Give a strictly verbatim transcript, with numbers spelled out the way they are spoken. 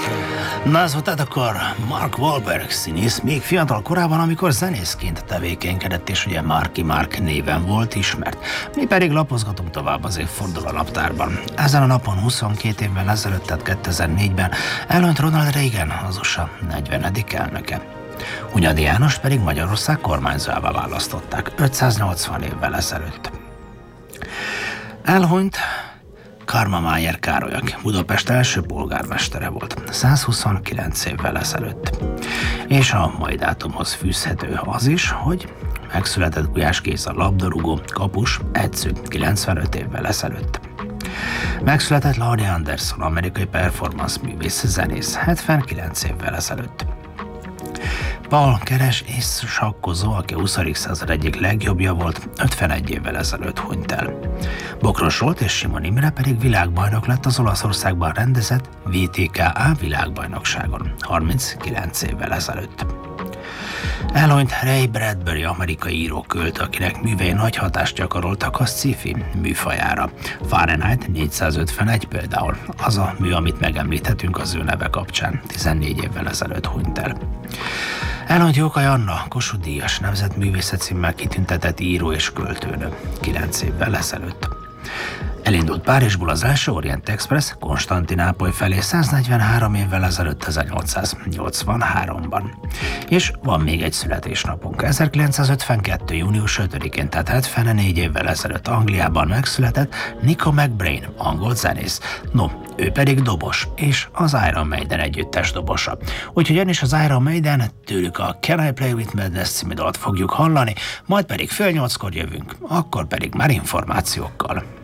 Na ez volt tehát akkor Mark Wahlberg színész még fiatal korában, amikor zenészként tevékenykedett, és ugye Marky Mark néven volt ismert. Mi pedig lapozgatunk tovább az évforduló naptárban. Ezen a napon huszonkét évvel ezelőtt, tehát kétezer-négyben elhunyt Ronald Reagan, az u es á negyvenedik elnöke. Hunyadi Jánost pedig Magyarország kormányzójává választották ötszáznyolcvan évvel ezelőtt. Elhunyt Karma Májer Károly, aki Budapest első polgármestere volt, százhuszonkilenc évvel ezelőtt. És a mai dátumhoz fűzhető az is, hogy megszületett Gulyás Géza labdarúgó, kapus, edző kilencvenöt évvel ezelőtt. Megszületett Laurie Anderson, amerikai performance művész, zenész, hetvenkilenc évvel ezelőtt. Paul Keres és sakkozó, aki a huszadik század egyik legjobbja volt, ötvenegy évvel ezelőtt hunyt el. Bokros Zsolt és Simon Imre pedig világbajnok lett az Olaszországban rendezett vé té ká á világbajnokságon, harminckilenc évvel ezelőtt. Elhunyt Ray Bradbury, amerikai író-költő, akinek művei nagy hatást gyakoroltak a sci-fi műfajára. Fahrenheit négyszázötvenegy például, az a mű, amit megemlíthetünk az ő neve kapcsán, tizennégy évvel ezelőtt hunyt el. Elhunyt Jókai Anna, Kossuth díjas, nemzetművészet címmel kitüntetett író és költőnő, kilenc évvel ezelőtt. Elindult Párizsból az első Orient Express Konstantinápoly felé száznegyvenhárom évvel ezelőtt, ezernyolcszáznyolcvanháromban. És van még egy születésnapunk. ezerkilencszázötvenkettő. június ötödikén, tehát hetvennégy évvel ezelőtt Angliában megszületett Nico McBrain, angol zenész. No, ő pedig dobos, és az Iron Maiden együttes dobosa. Úgyhogy ön is az Iron Maiden, tőlük a Can I Play With Madness című dalt fogjuk hallani, majd pedig fél nyolckor jövünk, akkor pedig már információkkal.